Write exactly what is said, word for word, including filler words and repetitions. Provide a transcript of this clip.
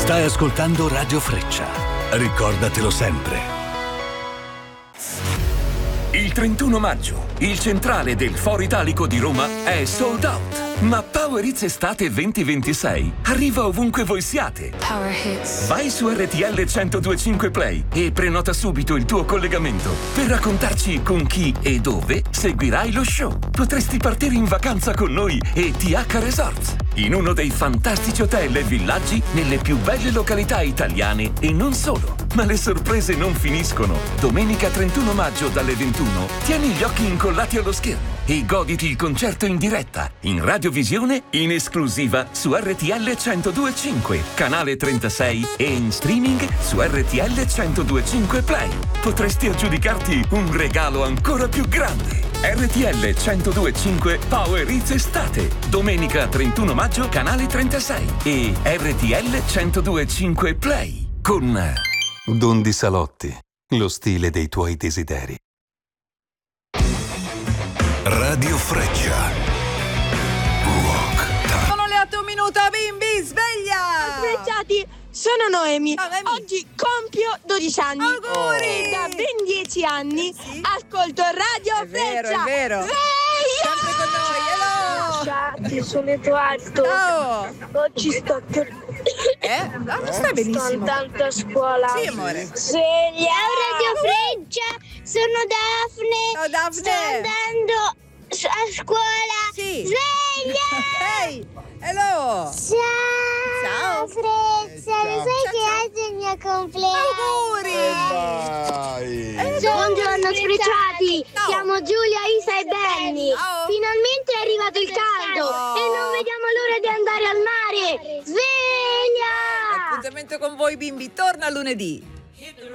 Stai ascoltando Radio Freccia. Ricordatelo sempre. Il trentuno maggio, il centrale del Foro Italico di Roma è sold out. Ma Power Hits Estate venti ventisei arriva ovunque voi siate. Power Hits. Vai su R T L centodue e cinque Play e prenota subito il tuo collegamento per raccontarci con chi e dove seguirai lo show. Potresti partire in vacanza con noi e T H Resorts, in uno dei fantastici hotel e villaggi nelle più belle località italiane e non solo. Ma le sorprese non finiscono. Domenica trentuno maggio dalle ventuno tieni gli occhi incollati allo schermo e goditi il concerto in diretta, in radiovisione, in esclusiva su R T L centodue e cinque, canale trentasei e in streaming su R T L centodue e cinque Play. Potresti aggiudicarti un regalo ancora più grande. R T L centodue e cinque Power Hits Estate, domenica trentuno maggio, canale trentasei e R T L centodue e cinque Play con Dondi Salotti, lo stile dei tuoi desideri. Radio Freccia. Rock Time. Sono le otto minuto, bimbi, sveglia! Frecciati, sono Noemi. Ah, Noemi. Oggi compio dodici anni. Auguri! E da ben dieci anni sì. ascolto Radio È vero, Freccia. è vero. Sveglia! Sempre con noi, hello! Frecciati, sono Edoardo. Ciao! Oggi sto per... Eh? No, non stai Sto benissimo. andando a scuola. Sì, amore. Sveglia! Ciao Radio Freccia, sono Daphne. Ciao, Daphne. Sto andando a scuola. Sì. Sveglia! Ehi, hello! Ciao, Ciao. Freccia, lo sai Ciao, che ciao. oggi è il mio compleanno? Auguri! Eh, Buongiorno Frecciati, Ciao. siamo Giulia, Isa e Benny. Ciao. Finalmente è arrivato il caldo Oh. e non vediamo l'ora di andare al mare. Sveglia! Appuntamento con voi bimbi, torna lunedì.